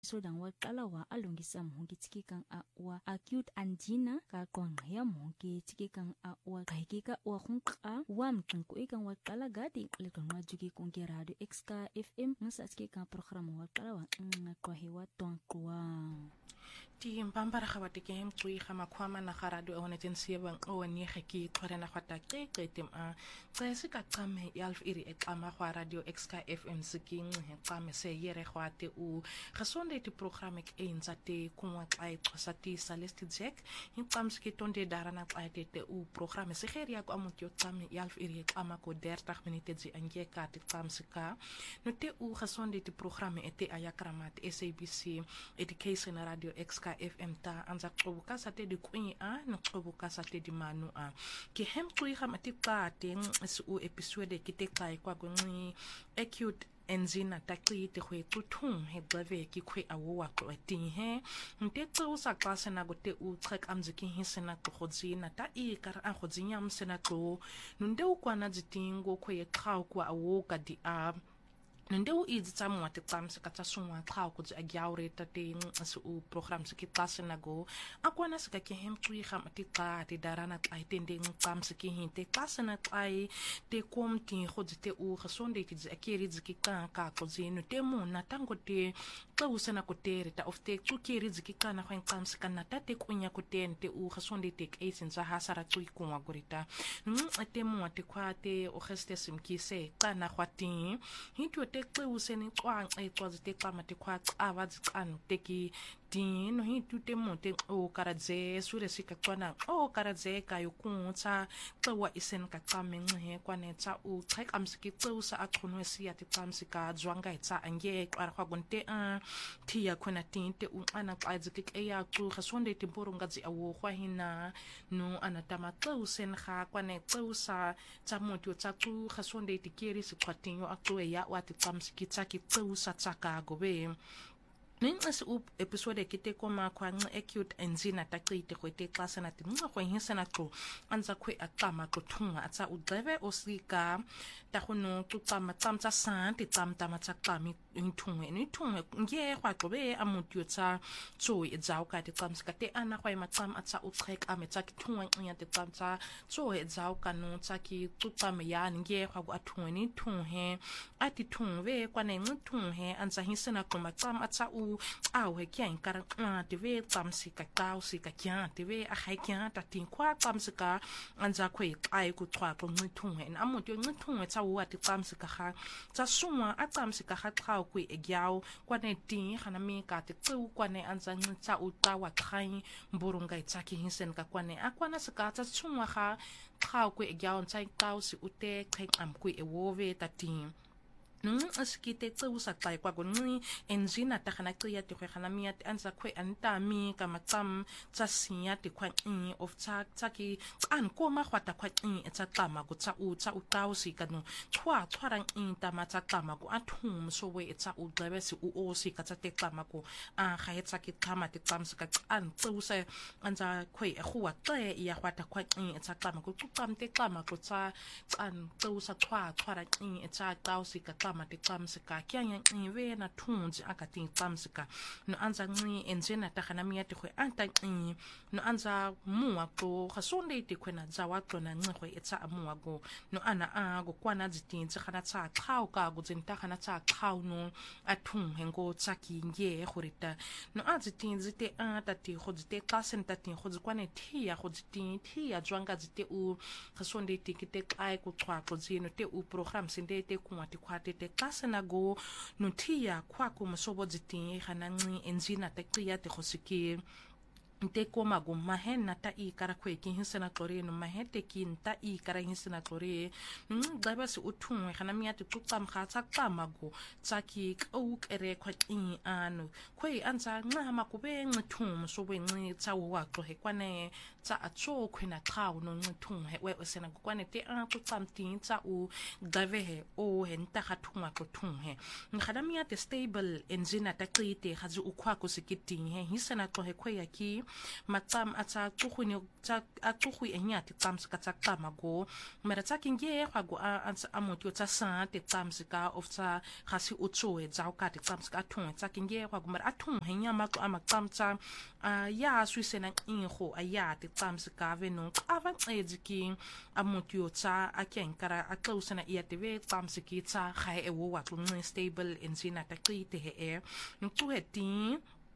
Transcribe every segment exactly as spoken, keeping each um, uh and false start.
sodang wa qala wa alungisa mhongi tsikikang a wa acute angina ka qonqya mhongi tsikikang a wa qaikika wa khunqa wa mqinku ikang wa qala gadi le qonqa juki konke radio X K F M ngasa tsikikang program wa qala wa ngaqwa wa tonqwa ti mpambara khawati ke mtui khama khwama na radio one tensieba o ni kheki khorena khwata ke ketem a tsese ka qame yalf iri e qama khwa radio X K F M siking he qame se yere khwate u khasonde ti programme ke inzate kunwa xai xosati Celeste Jack hin qamske tonde darana xaite te u programme se kheria ko amutyo qame yalf iri e qama ko dertig minute zi anje ka ti qamsika no te u khasonde ti programme ete ayakramat S A B C Education Radio X K F M ta anza qobuka sate di kwini a no qobuka sate di manu a ki hem tui khamati ka teng su episode ki te kai kwa gni acute enzina takli te khwe tutung he blave ki khwe awo ko tin he nte tso sa klase na go te u trek amziki hisena ko khodzina ta i kar a khodzinya msena to nunde u kwana dzitingo khwe khau kwa awo ka di a nende u idzi tsamu ati tsamse ka tsasunwa khau ku a gyaure ta te su program se ki klase na go akwana se ka ke hem tui kham ati ka ti darana ai tende tsamse ki hinte klase na ai te kom ti khodi te u khasonde ki akeri dziki ka ka ko zinu te mu na tango te tsa usena ko te ta of te tsu keri dziki ka na khwen tsamse ka na ta te kunya ko te te u khasonde te ke sinza hasara tui ku wa gorita te mu ati kwa te o kheste simki se ka na khwati hinto te xe useni xwang e xwazi te xamati khwa xava dzikano teki tin no hi tute monte o karadze sure sika xwana o karadze ka yokunza xwa isen ka xamenxe he kwane tsa u xek amsiki xusa aqhunwe siya ti xamsika zwanga itsa ange qara khwa gonte a thiya khona tinte u ana xadziki ke ya xu khasonde timporunga dzi awo khwa hina no anatama xusen kha kwane xusa tsa monte tsa xu khasonde tikeri siqhatinyo aqwe ya wati xamsiki tsa ki xusa tsaka gobe Ningas up episode kite koma kwa acute enzina takite kwete klasa na tinga kwa hinsana ko anza kwe atama ko tunga atsa udleve osika tahono tutama tsamta santi tsamta matsakami intunge ni tunge nge kwa tobe amutyo tsa tso edzao ka te tsamska te ana kwa matsam atsa utrek ametsa ki tunga nya te tsamta tso edzao ka no tsaki tutama ya nge kwa go atunge ni tunge ati tunge kwa ne tunge anza hinsana ko matsam atsa u awe kyan kar te ve tsamsika tausika kyan te ve a haikyan ta tin kwa tsamsika anza kwe ai ku twa ko ngithunge na amutyo ngithunge tsa wa ti tsamsika kha tsa sumwa a tsamsika kha tkhao kwe egyao kwa ne tin khana mi ka te tsu kwa ne anza ngitsa u ta wa khai mburunga itsaki hinsen ka kwa ne akwana sika tsa sumwa kha tkhao kwe egyao tsai tausi ute khek am kwe ewove ta tin nung askite tsu sa tsai kwa goni enzina ta khana tsiya ti khana mi ti anza khwe anta mi ka matsam tsa sinya ti khwa i of tsa tsaki an ko ma khwata khwa i tsa tama go tsa u tsa u tausi ka no twa twarang i ta ma tsa tama go athum so we tsa u dlebesi u o si ka tsa te tama go a kha etsa ki tama ti tsamsa ka an tsu se anza khwe e khuwa tle ya khwata khwa i tsa tama go tsam te tama go tsa an tsu sa twa twara i tsa tausi ka mate tsamsika kyanya ngive na thunzi akati tsamsika no anza ngi enzena ta khana miyate khwe anta ngi no anza muwa ko khasonde ti khwena zawa tona ngi khwe etsa muwa go no ana a go kwana dzitinzi khana tsa khau ka go dzinta khana tsa khau no athung hengo tsaki nge khurita no adzitinzi te ata ti khodzite klasen ta ti khodzikwane thiya khodziti thiya zwanga dzite u khasonde ti kite kai ku thwa ko dzino te u program sinde te kumati khwate te klase na go nutia kwa ku msobo dzitin khana ngi enzina te qiya te khosiki nte koma go mahen na ta i kara khwe ki hinsena tlore no mahete ki nta i kara hinsena tlore ngaba se uthungwe khana mi ati tuqam kha tsa qama go tsaki ku kere khwa i anu khwe anza nqa ma ku be ngithum so be nqi tsa wa qo he kwane tsa atso khwena qhaw no ngithum he we sena go kwane te a tuqam tin tsa u gave he o he nta kha thunga ko thung he khana mi ati stable enzina ta qite khazu ukhwa ko sikiting he hinsena qo he khwe ya ki macam atsa tukhuni tsa atukhu enyati tsamsika tsaqama go mara tsakinge go ansa amotyo tsa sa te tsamsika of tsa khasi utsoe tsauka te tsamsika thung tsakinge go mara athung henya ma to amatsamtsa ya swisena ingo aya te tsamsika venu ava edziki amotyo tsa akenkara atlosena iatv tsamsiki tsa khae ewo wa stable enzina taklite he e ntuheti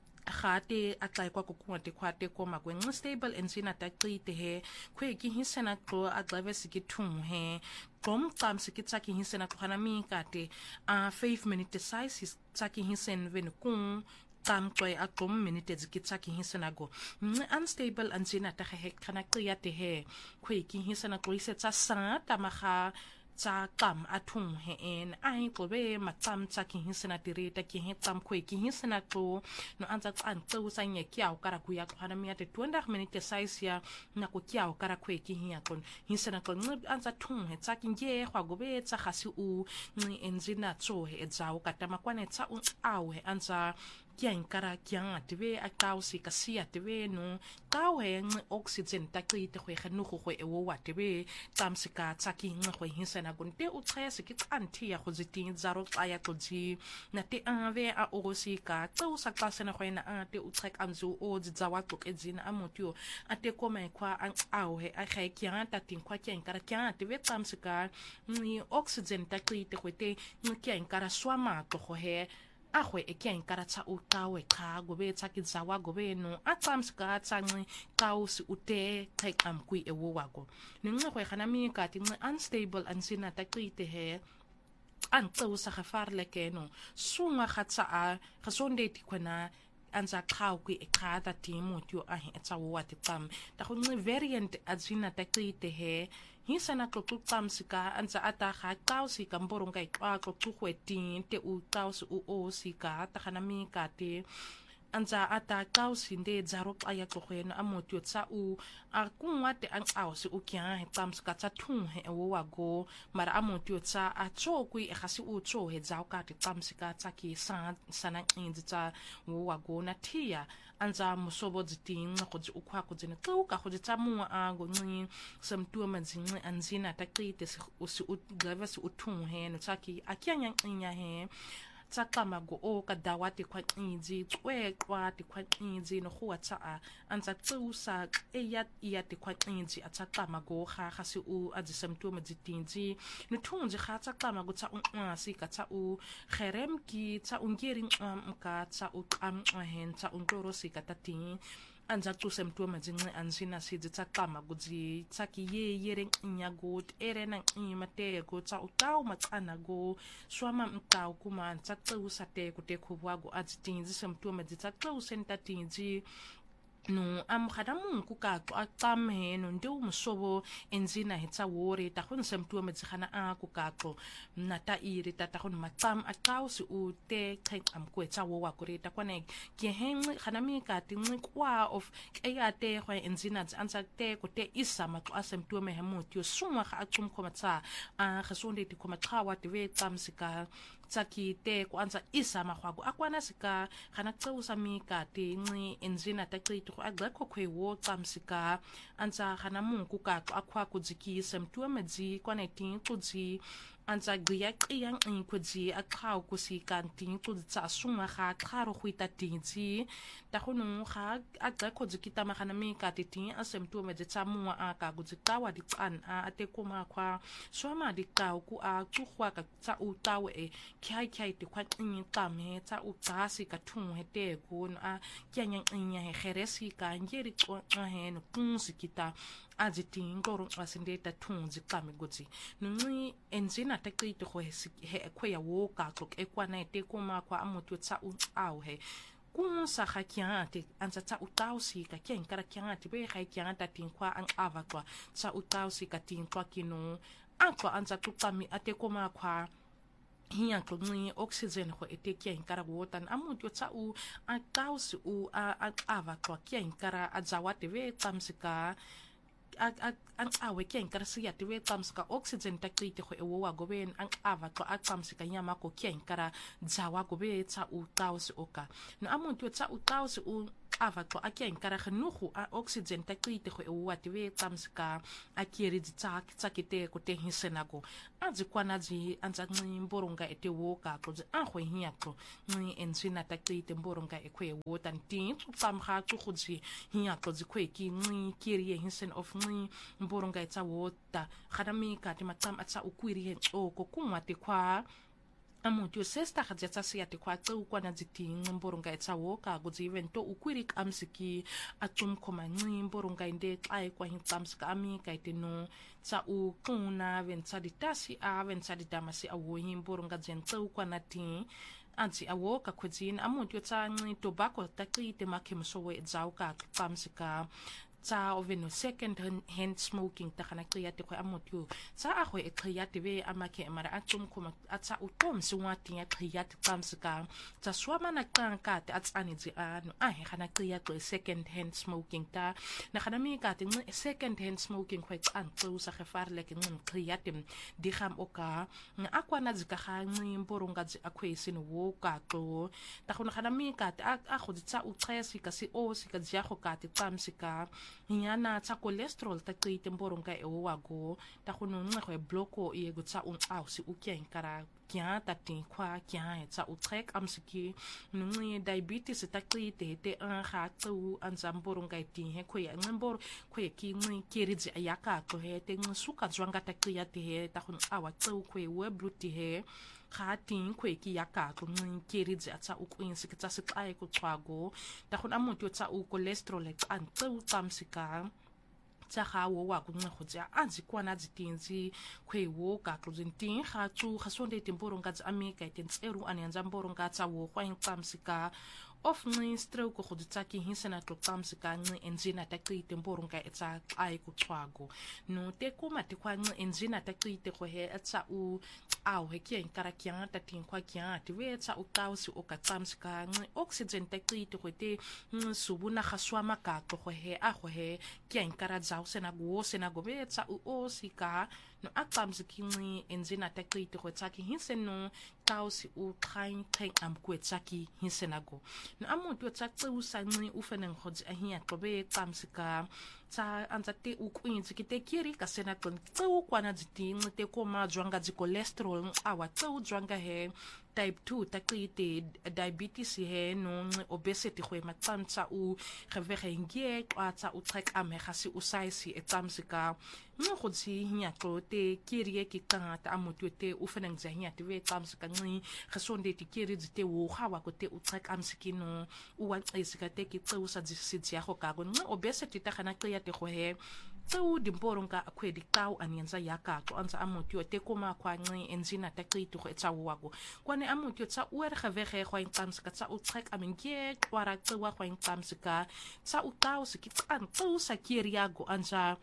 khate atlai kwa kukwate kwate koma kwen stable enzina taklite he kweki hisena klo adlave sikithung he kom tam sikitsaki hisena khana mi kate a five minute size tsaki hisen ven kun tam toy a kom minute zikitsaki hisena go unstable enzina ta he khana kliyate he kweki hisena kloise tsa sa tamaha tsa kam athung he en ai tlobe matsam tsa ki hisena tireta ki he tsam khwe ki hisena to no anza tsan tso sa nye kyao kara ku ya khana mi ate twenty minute size ya na ku kyao kara khwe ki hi yakon hisena to anza thung he tsa ki nge khwa gobe tsa khasi u ni enzina tso he tsao kata makwane tsa u aw he anza kian kara kian atve akausi kasia tve no kawe oxygen taklite khwe khanu khwe ewo watve tsamsika tsaki ngwe hisena gunte utsayasi kitsanti ya khozitin zaro tsaya todzi na te ave a orosika tsusa klasena khwena ate utsek anzu o dzizawa tokedzina amotyo ate koma kwa an awe a khay kian tatin kwa kian kara kian tve tsamsika ni oxygen taklite khwete ni kian kara swama to khohe ahwe ekien karatsa utawe ka gobe tsakitsawa gobe no atsamska tsangi kausi ute tekam kui ewo wago ninga khwe khana mi ka tinga unstable ansina taklite he antso sa khafarle keno sunga khatsa a khasonde tikwana anza khau kui ekhata timotyo ahe tsawo wati tam ta khunni variant azina taklite he hisana tlotu tsamsika anza ata kha kausi kamboronga ikwa tlotu khwetin te u kausi u o sika ta khana mi ka te anza ata kausi nde zaro aya tlokhena amotyo tsa u akunwa te an kausi u kya tsamsika tsa thung he wo wago mara amotyo tsa a tsokui e khasi u tso he zao ka te tsamsika tsa ki san sana inzi tsa wo wago na tia anza musobo zitin khodzi ukwa khodzina tsuka khodzi tsamua ango ngi samtua manzingi anzina taklite usi udlavasi uthung he no tsaki akyanya nya he tsakama go o kadawati kwa inzi twekwa ti kwa inzi no khuwa tsa anza tsusa eya iya ti kwa inzi atsakama go kha khasi u adzisamtua madzitinzi no thunzi kha tsakama go tsa unasi ka tsa u kherem ki tsa ungeri mka tsa u qam hen tsa undoro sika tatin anza tuse mtu mazingi anzina sidzi tsakama gudzi tsaki ye yere nyago erena imate go tsa utau matsana go swama mtau kuma tsatsu sate kute khubwago adzitinzi semtu madzi tsatsu sentatinzi no am khadamu kuka aqame no ndu musobo enzina hetsa wore ta khon semtu medzkhana a kuka na ta iri ta ta khon matam aqausi u te tek am kwetsa wo wakureta kwane ke hen khanami ka tinqi kwa of eyate khwa enzina ansa te ko te isama to asemtu me hemutyo sumwa kha achum khomatsa a khasonde ti khoma chawa te ve tsamsika tsaki te ko anza isama khwago akwana sika khana tsausa mi ka te nqi enzina ta qito agakho khwe wo tsamsika anza khana munku ka akwa kudziki semtu medzi kwane tin kudzi anza gya qiyang inkudzi akhaw kusika tin kudzi tsa sunga kha kharo khwita tinzi ta khonu kha agakho dzikita ma khana mi ka te tin asemtu medzi tsa muwa aka kudzikawa di tsan a ate kuma khwa swama di ka ku a tsukhwa ka tsa utawe e kyai kyai te kwa ngi tame tsa u tsasi ka thung hete go a kyanya nya he kheresi ka ngeri tswa he no kunsi kita azitin goro asinde ta thung zikame godzi nungi enzina taklite go he khwe ya wo ka tlok e kwa na te kuma kwa amotyo tsa u aw he kunsa kha kyante anza tsa utausi ka kyen kara kyante be kha kyanta tin kwa an avakwa tsa utausi ka tin kwa kino akwa anza tukami ate kuma kwa hiya klungi oxygen ko etekia inkara wotan amutyo tsa u akausi u a ava kwa kia inkara adzawate ve tsamsika an awe kia inkara siya te ve tsamsika oxygen taklite ko ewowa goben an ava kwa atsamsika nyama ko kia inkara dzawa gobe tsa u tausi oka no amutyo tsa u tausi u ava to akia inkara genugu a oxygen ta klite go ewa twe tsamsika akieri ditsak tsakite ko te hisenago azi kwana zi anza mboronga ete woka ko a go hiato ni enzina ta klite mboronga ekwe wota ntin tsamga tsu khudzi hiato zi kweki ni kieri hisen of ni mboronga etsa wota khadami ka te matam atsa ukwiri he tsoko kumwa te kwa amuti sesta khadza sia te kwa tsu kwana ziting mboronga etsa woka go zi evento ukwirik amsiki atum koma ni mboronga inde ai kwa hintsamsika ami ka iteno tsa u kuna ventsa ditasi a ventsa ditamasi awo mboronga zentsu kwana ti anzi awoka kwezin amuti tsa ni tobacco takite makemso we zauka tsamsika tsa oveno second hand smoking ta kana kriya te ko amotyo tsa a go e kriya te be amake mara atsum khoma atsa utom siwati ya kriya te tsamsika tsa swama na kanka te atsani zi ano a he kana kriya to second hand smoking ta na kana mi ka te second hand smoking ko tsan tsu sa gefarle ke ngin kriya te di gam oka na akwana zi ka ga ngin boronga zi akwesi no wo ka to ta khona kana mi ka te a go tsa u tsesi ka si o si ka zi go ka te tsamsika Nyana tsa cholesterol ta klite mboronga e wago ta khunu ngwe bloko e go tsa un au si ukia inkara kya ta tin kwa kya tsa utrek amsiki nungi diabetes ta klite te an kha tsu an zamboronga ti he khoya ngembor khoye ki ngi kirizi ayaka ko he te suka zwanga ta kliya te he ta khunu awa tsu khoye we bluti he khating kwe ki yaka ko ngikeri dza tsa ukwinsi ka tsa siqai ko tswago ta khona motho tsa u cholesterol e tsan tsu tsamsika tsa ga wo wa ku ngego tsa anzi kwana dzitinzi kwe wo ka kluzintin ga tsu ga sonde temporonga tsa amika itentseru anyanza mboronga tsa wo kwa tsamsika of ni stroke go tsaki hinsena to tsamsika ngi enzina ta klite mboronga etsa ai ku tswago no te kuma te kwa ngi enzina ta klite go he etsa u au he ki enkara kya ta tin kwa kya te we etsa u tausi o ka tsamsika ngi oxygen ta klite go te subuna khaswa makako go he a go he ki enkara zau sena go sena go be etsa u osika no akamsiki ngi enzina ta klite go tsaki hinseno tausi u train train am ku tsaki hinsenago no amuntu tsatse usanci ufaneng hodzi ahia tobe tsamsika tsa anzate ukwinzi kite kiri kasena kon tsu kwana dziting te koma zwanga dzi cholesterol awa tsu zwanga he type two taklite diabetes he no obesity go matsamtsa u gevege ngie kwatsa u trek ame gasi u size etsamsika no godzi hinya tote kiri ke kangata amuntu te ufaneng zahia te we tsamsika ngi gesonde te kiri dzite wo gawa ko te u trek amsikino u wa tsika te ki tsu sa dzisitsi ya go ka go no obesity ta kana kya te go he tsu dimboronga akwedi tau anyenza yaka to anza amuntu te koma kwa ngi enzina ta klite go etsa wago kwane amuntu tsa uer gevege go intsamsika tsa u trek amengie kwara tsu wa go intsamsika tsa u tau se ki tsan tsu sa kiriago anza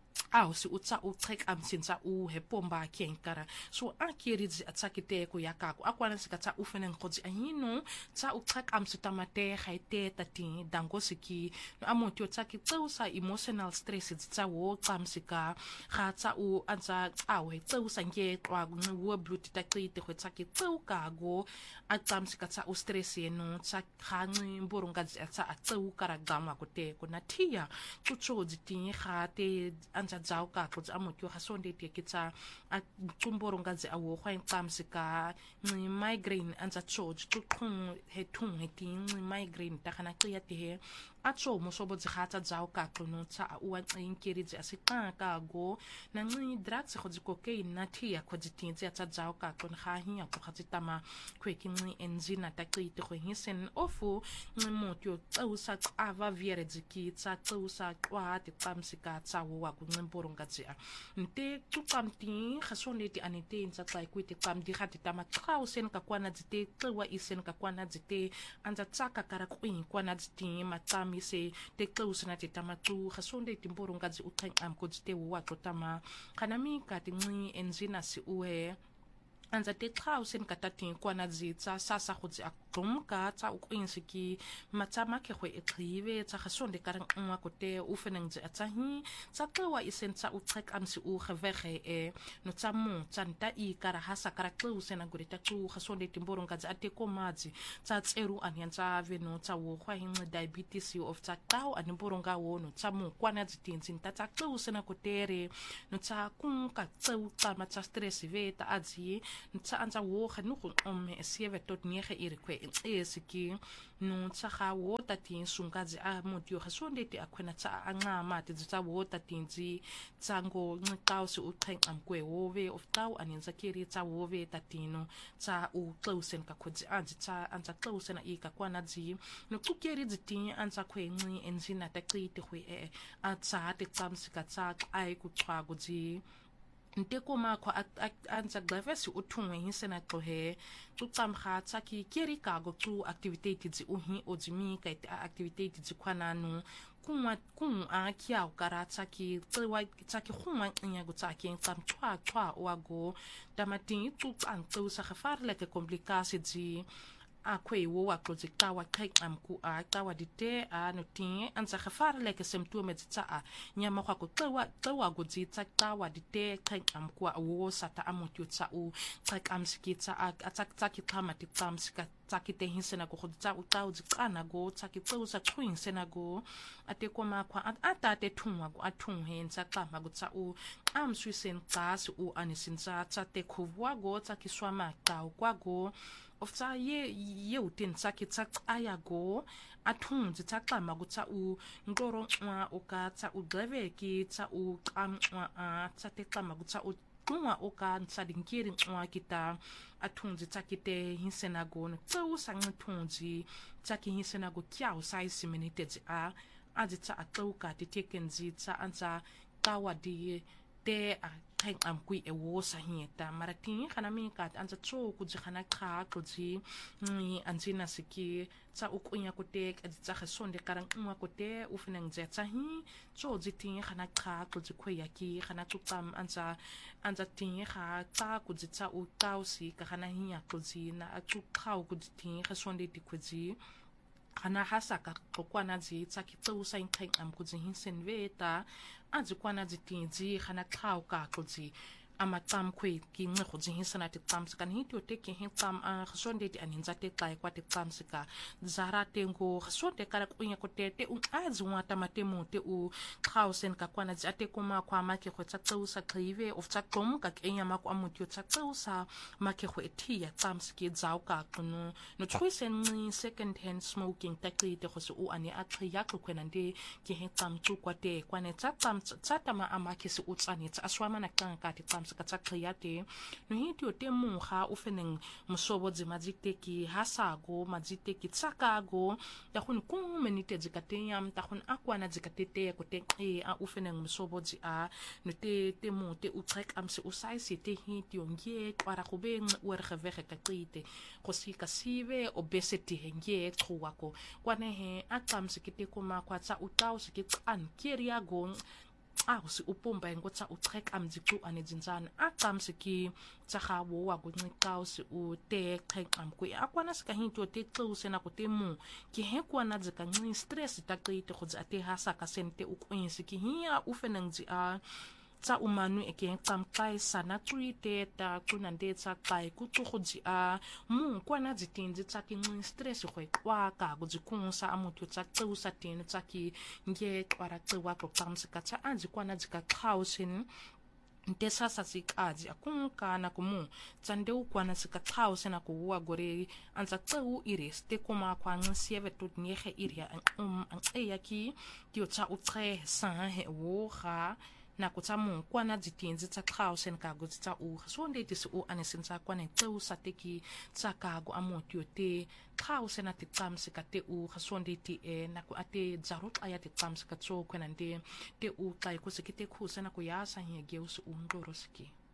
au si utsa u trek am sinsa u he pomba kenkara so akiri atsakite ko yakako akwana sikatsa u fenen kodzi ahino tsa u trek am sitamate khaite tati dangosiki no amoti otsaki tsusa emotional stress tsa wo tsamsika khatsa u anza awe tsusa nge kwa wo bluti taklite ko tsaki tsuka go atsamsika tsa u stress yeno tsa khani mboronga tsa atsu karagama ko te ko natia tsutso dzitinye khate anza zao ka ko amotyo hasonde te kitsa a tsumboronga ze awo khwa intsamsika ni migraine anza choge tukun he tung he tin migraine ta kana kriya te he atso mosobo dzikhatsa zao ka kono tsa uwa tsinkeri dzi asika ka go na ngi drugs go dzi cocaine na tia ko dzi tin tsa zao ka kono kha hiya ko khatsitama kweki ngi enzina ta krite go hisen ofu ngi motyo tsausa ava viere dziki tsa tsausa kwa te tsamsika tsa wa ku ngi mboronga tsia nte tsukamti khasone ti anete ntsa tsa kwite tsamdi khati tama khausen ka kwana dzite twa isen ka kwana dzite anza tsaka kara kwin kwana dziti matsami se te tlusna te tamatu khasonde timboronga dzi uthang am ko dzite wa totama khanami ka tingi enzina si uwe anza te khausen ka tati kwana dzitsa sasa khudzi glomka tsa uqinsiki matama ke khwe eklive tsa khasonde karang nwa kote u feneng je atahi tsa tlewa isen tsa u trek amsi u khevege e no tsa mu tsanta i kara hasa kara tlu sena gurita tu khasonde timboro ngaza ate komazi tsa tseru anyan tsa veno tsa wo khwa hin diabetes of tsa tau animboro nga wo no tsa mu kwana dzitinzin ta tsa tlu sena kotere no tsa kun ka tsu tsa ma tsa stress veta azi no tsa anza wo khanu om sieve tot niege irikwe esiki no tsa ga wo tatin sungazi a motio khasonde ti akhwena tsa anga mate tsa wo tatinzi tsango nqawsi uqhen amkwe wove of tau anyenza kiri tsa wove tatino tsa u closen ka khudzi anzi tsa anza closen i ka kwana dzi no tsukeri dzitin anza khwenci enzina taqiti khwe e atsa te tsamsika tsa ai ku chwago dzi nteko makho anza glavesi uthungwe hisena tlohe tsamkha tsaki kiri kago tu activity dzi uhi ozimi ka activity dzi khwananu kunwa kun a kiao kara tsaki tsewa tsaki khunwa nya go tsaki tsam chwa chwa wago damatin tu tsang tsu sa khafarle ke komplikasi dzi akwe wo wa project wa kek amku a tawa dite a no tin anza khafarle ke symptome tsa a nyama kwa ko tsewa tsewa go dzi tsa tawa dite kek amku a wo sata amotyo tsa u tsak amski tsa a tsak tsaki khama ti tsamska tsaki te hinsena go tsa u tau dzikana go tsaki tsu sa twin sena go ate koma kwa ata te thunwa go athung hen tsa khama go tsa u am swisen tsa u anisinza tsa te khuvwa go tsaki swama tau kwa go of tsa ye ye utin tsaki tsak aya go athung tsa khama go tsa u ngoro nwa o ka tsa u dreve ki tsa u qam a tsa te khama go tsa u nwa o ka tsa dinkiri nwa kita athunzi tsakite hinsena go tsu sangthunzi tsaki hinsena go kyao size minutes a azitsa atluka titekenzi tsa anza tawadi te a kai amkui e wo sahieta maratin khana mi ka anza tso ku khana kha tlozi ni anzina siki tsa ukunya kote tsa khasonde karang nwa kote ufinang zetsa hi tso zitin khana kha tlozi khoya ki khana tsam anza anza tin kha tsa ku tsa u tausi ka khana hi ya tlozi na atsu khau ku tin khasonde dikhozi khana hasaka kokwana zi tsaki tsu sa inkheng am ku zi hinsen veta azi kwana dzitinzi khana khau ka tlozi ama tsam khwe ki nge khudzi hisana ti tsam sika ni to teke hin tsam a khsonde ti aninza te tlai kwa ti tsam sika zara tengo khsonde kara kunya ko tete un azi wata matemo te u khausen ka kwana zi ate kuma kwa ma ke khotsa tsusa khive of tsa klom ka kenya ma kwa mutyo tsa tsusa ma ke khwe thi ya tsam siki zau ka kuno no twisen ni second hand smoking takli te khosu u ani a thi ya khwena ndi ki hin tsam tsu kwa te kwane tsa tsam tsa tama ama ke se utsani tsa aswama na kanga ka ti tsam ka tsa khiyate no hitio te mungha u feneng musobo dzi mazite ki hasago mazite ki tsakago ya khun ku menite dzikateyam ta khun akwana dzikatete ko te e a u feneng musobo dzi a no te te mo te u trek am se u size te hitio nge para go be wer gevege ka qite go sika sive obesity nge tsuwako kwane he atam se kite kuma kwa tsa u tau se ki tsan kiria go a go se upomba ngotsa u trek am dzitsu ane dzinzana a tsamsiki tsa ga wo wa go nqao se u te trek am ku akwana se ka hinto te tsu se na go te mu ki he kwana dzika nqi stress ta qite go tsa te hasa ka sente u kwinsi ki hiya u fenang dzi a tsa umanu e ke tsam kai sana truite ta tuna nde tsa kai ku tsu go dzi a mu kwana dzitinzi tsa ki nqi stress go kwa ka go dzikunsa amuthu tsa tsu sa tene tsa ki nge twara tsuwa ko tsamsika tsa anzi kwana dzika khausin ntesa sa sikazi akunkana kumu tsande ukwana sika khause na kuwa gore anza tsu ireste kuma kwa nsieve tot niege iria um an eyaki ti otsa utre sa he wo ga na kutsamu kwana dzitinzi tsa khause ka go tsa u so ndeti se u anesinza kwana tsu sateki tsakago amotyo te khause na tsamse ka te u khasondeti e na ku ate zarut aya te tsamse ka tso kwana nde te u kai ku sekite khuse na ku ya sa hege u su undoroski